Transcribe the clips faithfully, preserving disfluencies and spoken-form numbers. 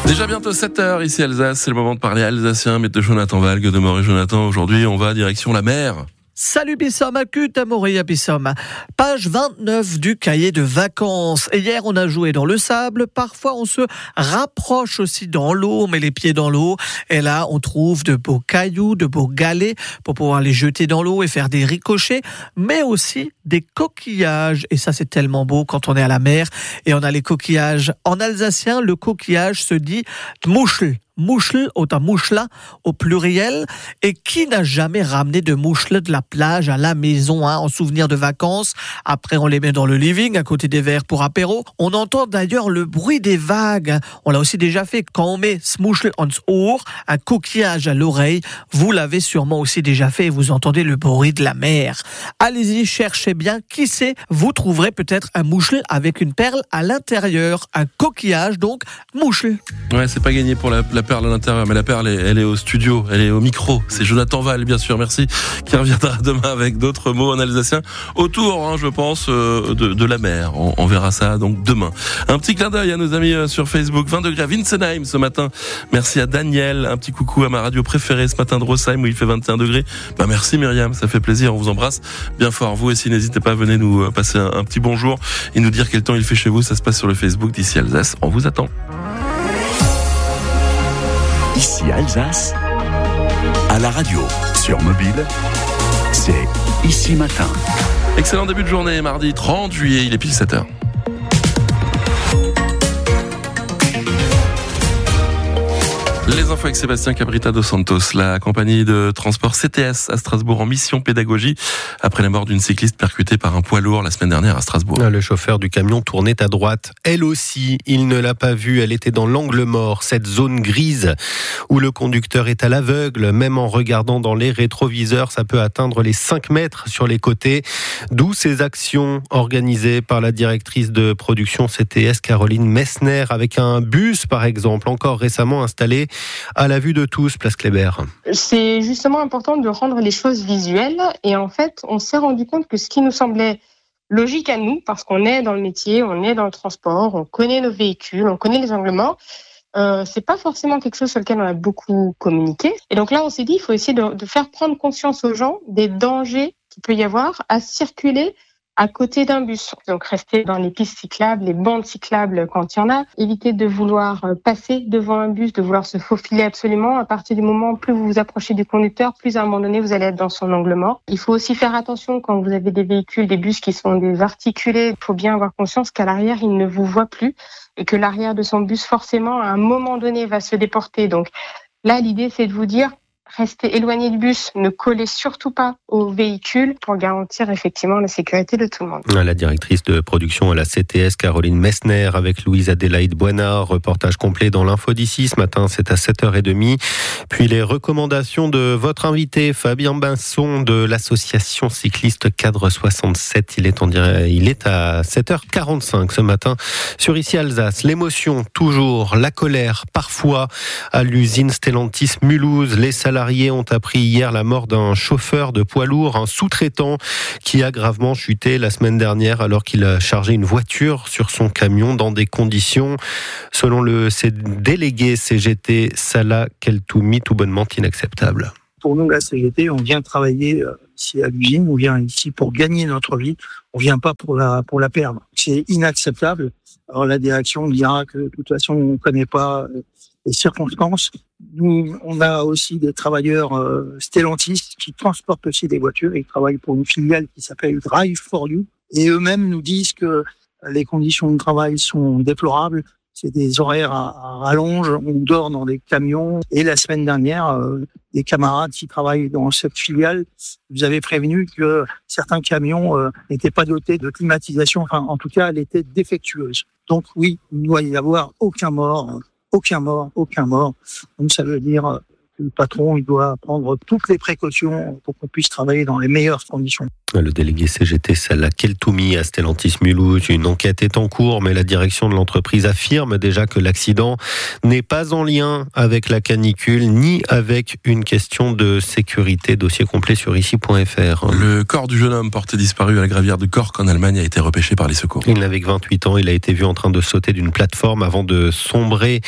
Déjà bientôt sept heures ici Alsace, c'est le moment de parler alsacien, mais de Jonathan Valgue, de Maurice Jonathan. Aujourd'hui, on va direction la mer. Salut Bissom, acute Moria Bissom. Page vingt-neuf du cahier de vacances. Et hier, on a joué dans le sable. Parfois, on se rapproche aussi dans l'eau, on met les pieds dans l'eau. Et là, on trouve de beaux cailloux, de beaux galets pour pouvoir les jeter dans l'eau et faire des ricochets, mais aussi des coquillages. Et ça, c'est tellement beau quand on est à la mer. Et on a les coquillages. En alsacien, le coquillage se dit Muschel. Muschel, autant Muschla au pluriel. Et qui n'a jamais ramené de Muschel de la plage à la maison, hein, en souvenir de vacances? Après, on les met dans le living, à côté des verres pour apéro. On entend d'ailleurs le bruit des vagues. On l'a aussi déjà fait quand on met Muschel ans Ohr, un coquillage à l'oreille. Vous l'avez sûrement aussi déjà fait et vous entendez le bruit de la mer. Allez-y, cherchez bien. Qui sait, vous trouverez peut-être un Muschel avec une perle à l'intérieur. Un coquillage, donc, Muschel. Ouais, c'est pas gagné pour la, la perle à l'intérieur, mais la perle, elle, elle est au studio, elle est au micro. C'est Jonathan Valgue, bien sûr, merci, qui reviendra demain avec d'autres mots en alsacien autour, hein, je pense, euh, de, de la mer. On, on verra ça donc demain. Un petit clin d'œil à nos amis sur Facebook. vingt degrés à Winsenheim ce matin. Merci à Daniel. Un petit coucou à ma radio préférée ce matin de Rosheim où il fait vingt et un degrés. Bah merci Myriam, ça fait plaisir. On vous embrasse bien fort. Vous aussi, n'hésitez pas, venez nous passer un, un petit bonjour et nous dire quel temps il fait chez vous. Ça se passe sur le Facebook d'Ici Alsace. On vous attend. Ici Alsace, à la radio, sur mobile, c'est Ici Matin. Excellent début de journée, mardi trente juillet, il est pile sept heures. Les infos avec Sébastien Cabrita dos Santos. La compagnie de transport C T S à Strasbourg en mission pédagogie après la mort d'une cycliste percutée par un poids lourd la semaine dernière à Strasbourg. Le chauffeur du camion tournait à droite. Elle aussi, il ne l'a pas vue. Elle était dans l'angle mort, cette zone grise où le conducteur est à l'aveugle. Même en regardant dans les rétroviseurs, ça peut atteindre les cinq mètres sur les côtés. D'où ces actions organisées par la directrice de production C T S, Caroline Messner, avec un bus, par exemple, encore récemment installé à la vue de tous, place Kléber. C'est justement important de rendre les choses visuelles et en fait, on s'est rendu compte que ce qui nous semblait logique à nous, parce qu'on est dans le métier, on est dans le transport, on connaît nos véhicules, on connaît les angles morts, euh, c'est pas forcément quelque chose sur lequel on a beaucoup communiqué. Et donc là, on s'est dit, il faut essayer de, de faire prendre conscience aux gens des dangers qu'il peut y avoir à circuler à côté d'un bus. Donc, rester dans les pistes cyclables, les bandes cyclables quand il y en a. Éviter de vouloir passer devant un bus, de vouloir se faufiler absolument. À partir du moment où plus vous vous approchez du conducteur, plus à un moment donné, vous allez être dans son angle mort. Il faut aussi faire attention quand vous avez des véhicules, des bus qui sont des articulés. Il faut bien avoir conscience qu'à l'arrière, il ne vous voit plus et que l'arrière de son bus, forcément, à un moment donné, va se déporter. Donc là, l'idée, c'est de vous dire, restez éloigné du bus, ne collez surtout pas au véhicule pour garantir effectivement la sécurité de tout le monde. La directrice de production à la C T S, Caroline Messner, avec Louise Adélaïde Boinard. Reportage complet dans l'info d'ici. Ce matin, c'est à sept heures trente. Puis les recommandations de votre invité, Fabien Binson, de l'association cycliste Cadre soixante-sept. Il est, en direct, il est à sept heures quarante-cinq ce matin sur Ici Alsace. L'émotion, toujours. La colère, parfois, à l'usine Stellantis Mulhouse. Les salariés salariés ont appris hier la mort d'un chauffeur de poids lourd, un sous-traitant qui a gravement chuté la semaine dernière alors qu'il a chargé une voiture sur son camion dans des conditions, selon le délégué C G T, Salah Keltoumi, tout bonnement inacceptables. Pour nous, la C G T, on vient travailler ici à l'usine, on vient ici pour gagner notre vie, on vient pas pour la, pour la perdre. C'est inacceptable. Alors la direction dira que de toute façon, on ne connaît pas les circonstances. Nous, on a aussi des travailleurs euh, Stellantis qui transportent aussi des voitures. Ils travaillent pour une filiale qui s'appelle Drive for You. Et eux-mêmes nous disent que les conditions de travail sont déplorables. C'est des horaires à, à rallonge. On dort dans des camions. Et la semaine dernière, euh, des camarades qui travaillent dans cette filiale nous avaient prévenu que certains camions euh, n'étaient pas dotés de climatisation. Enfin, en tout cas, elle était défectueuse. Donc oui, il ne doit y avoir aucun mort. Aucun mort, aucun mort. Donc ça veut dire que le patron, il doit prendre toutes les précautions pour qu'on puisse travailler dans les meilleures conditions. Le délégué C G T, Salah Keltoumi, à Stellantis Mulhouse. Une enquête est en cours, mais la direction de l'entreprise affirme déjà que l'accident n'est pas en lien avec la canicule, ni avec une question de sécurité. Dossier complet sur ici point f r. Le corps du jeune homme porté disparu à la gravière de Cork en Allemagne a été repêché par les secours. Il n'avait que vingt-huit ans. Il a été vu en train de sauter d'une plateforme avant de sombrer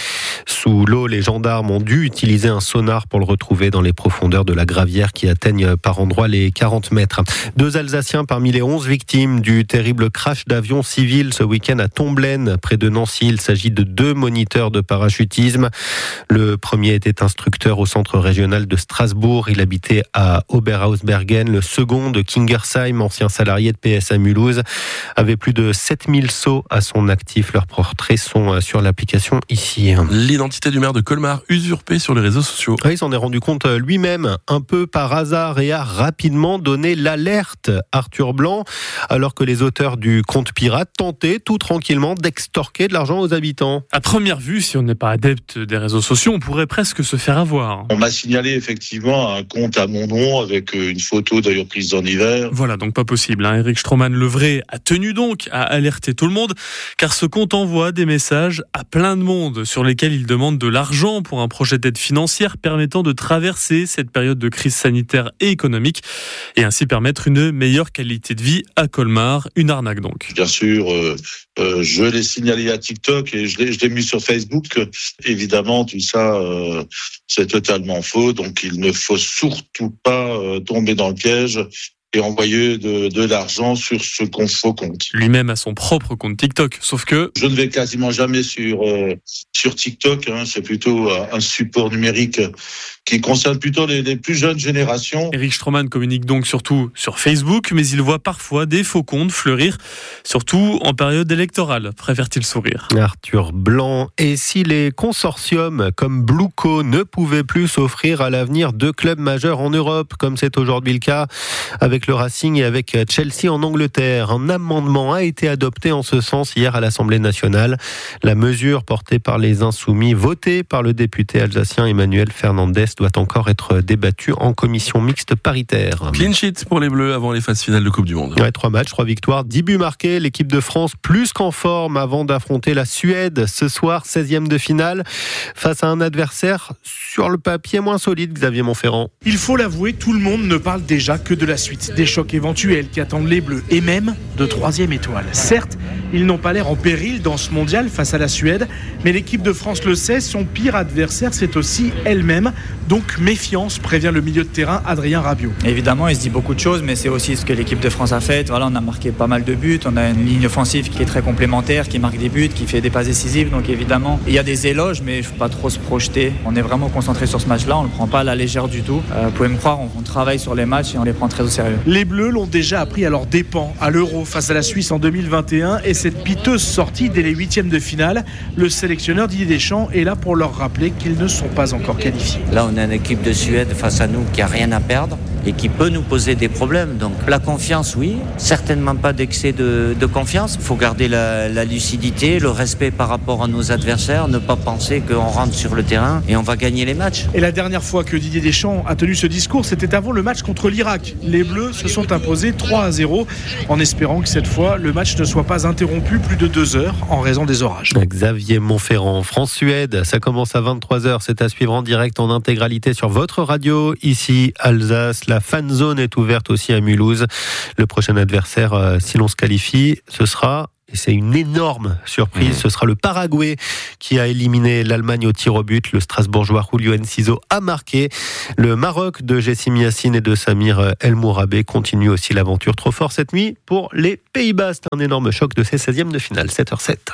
Sous l'eau, les gendarmes ont dû utiliser un sonar pour le retrouver dans les profondeurs de la Gravière qui atteignent par endroits les quarante mètres. Deux Alsaciens parmi les onze victimes du terrible crash d'avion civil ce week-end à Tomblaine, près de Nancy. Il s'agit de deux moniteurs de parachutisme. Le premier était instructeur au centre régional de Strasbourg. Il habitait à Oberhausbergen. Le second de Kingersheim, ancien salarié de P S A Mulhouse, avait plus de sept mille sauts à son actif. Leurs portraits sont sur l'application ici. L'identité du maire de Colmar usurpée sur les réseaux sociaux. Il s'en est rendu compte lui-même, un peu par hasard, et a rapidement donné l'alerte. Arthur Blanc, alors que les auteurs du compte pirate tentaient tout tranquillement d'extorquer de l'argent aux habitants. À première vue, si on n'est pas adepte des réseaux sociaux, on pourrait presque se faire avoir. On m'a signalé effectivement un compte à mon nom avec une photo d'ailleurs prise en hiver. Voilà, donc pas possible. Hein. Éric Stroman, le vrai, a tenu donc à alerter tout le monde, car ce compte envoie des messages à plein de monde sur lesquels il demande de l'argent pour un projet d'aide financière permettant de traverser cette période de crise sanitaire et économique et ainsi permettre une meilleure qualité de vie à Colmar. Une arnaque donc. Bien sûr, euh, euh, je l'ai signalé à TikTok et je l'ai, je l'ai mis sur Facebook. Évidemment, tout ça, euh, c'est totalement faux. Donc, il ne faut surtout pas euh, tomber dans le piège et envoyer de, de l'argent sur ce qu'on faux compte. Lui-même a son propre compte TikTok, sauf que... Je ne vais quasiment jamais sur, euh, sur TikTok, hein, c'est plutôt un support numérique qui concerne plutôt les, les plus jeunes générations. Éric Stroman communique donc surtout sur Facebook, mais il voit parfois des faux comptes fleurir, surtout en période électorale, préfère-t-il sourire. Arthur Blanc, et si les consortiums comme Blueco ne pouvaient plus s'offrir à l'avenir deux clubs majeurs en Europe, comme c'est aujourd'hui le cas avec le Racing et avec Chelsea en Angleterre. Un amendement a été adopté en ce sens hier à l'Assemblée nationale. La mesure portée par les Insoumis, votée par le député alsacien Emmanuel Fernandez, doit encore être débattue en commission mixte paritaire. Clean sheet pour les Bleus avant les phases finales de Coupe du Monde. Ouais, trois matchs, trois victoires, dix buts marqués. L'équipe de France plus qu'en forme avant d'affronter la Suède ce soir, seizième de finale, face à un adversaire sur le papier moins solide, Xavier Montferrand. Il faut l'avouer, tout le monde ne parle déjà que de la suite, des chocs éventuels qui attendent les Bleus et même de troisième étoile. Certes, ils n'ont pas l'air en péril dans ce mondial face à la Suède, mais l'équipe de France le sait, son pire adversaire c'est aussi elle-même. Donc méfiance, prévient le milieu de terrain Adrien Rabiot. Évidemment, il se dit beaucoup de choses, mais c'est aussi ce que l'équipe de France a fait. Voilà, on a marqué pas mal de buts, on a une ligne offensive qui est très complémentaire, qui marque des buts, qui fait des passes décisives. Donc évidemment, il y a des éloges, mais il ne faut pas trop se projeter. On est vraiment concentré sur ce match-là, on ne le prend pas à la légère du tout. Euh, vous pouvez me croire, on, on travaille sur les matchs et on les prend très au sérieux. Les Bleus l'ont déjà appris à leurs dépens à l'Euro face à la Suisse en deux mille vingt et un et cette piteuse sortie dès les huitièmes de finale. Le sélectionneur Didier Deschamps est là pour leur rappeler qu'ils ne sont pas encore qualifiés. Là, on a une équipe de Suède face à nous qui a rien à perdre et qui peut nous poser des problèmes. Donc la confiance, oui, certainement pas d'excès de, de confiance. Il faut garder la, la lucidité, le respect par rapport à nos adversaires, ne pas penser qu'on rentre sur le terrain et on va gagner les matchs. Et la dernière fois que Didier Deschamps a tenu ce discours, c'était avant le match contre l'Irak. Les Bleus se sont imposés trois à zéro en espérant que cette fois, le match ne soit pas interrompu plus de deux heures en raison des orages. Xavier Montferrand, France-Suède, ça commence à vingt-trois heures, c'est à suivre en direct en intégralité sur votre radio, ici Alsace. La fan zone est ouverte aussi à Mulhouse. Le prochain adversaire, euh, si l'on se qualifie, ce sera, et c'est une énorme surprise, mmh. ce sera le Paraguay qui a éliminé l'Allemagne au tir au but. Le Strasbourgeois Julio Enciso a marqué. Le Maroc de Jessim Yassine et de Samir El Mourabé continue aussi l'aventure. Trop fort cette nuit pour les Pays-Bas. C'est un énorme choc de ces seizièmes de finale, sept heures sept.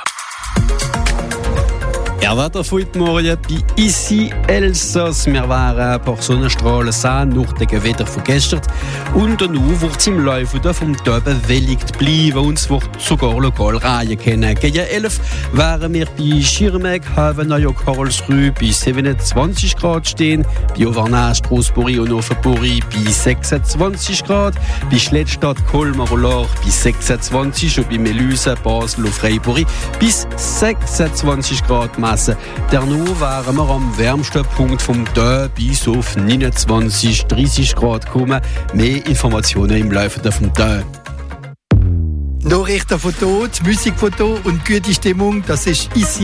Er wat er voit morgen bij ici Elsass. Wir waren per Sonnenstrahlen sehen nach dem Gewitter von gestern. Und nu wird im Laufe vom Tag bewölkt bleiben und es wird sogar lokal regnen können. Gegen elf waren wir bei Schirmeck, Havenay und Karlsruhe bei siebenundzwanzig Grad stehen, bei Auvernay, Strasbourg und Offenburg bei sechsundzwanzig Grad, bei Schlettstadt, Colmar und Laach bei sechsundzwanzig und bei Meluse, Basel und Freiburg bis sechsundzwanzig Grad. Danach waren wir am wärmsten Punkt vom Tag bis auf neunundzwanzig, dreißig Grad gekommen. Mehr Informationen im Laufe des Tages. Nachrichtenfoto, Musikfoto und gute Stimmung, das ist ici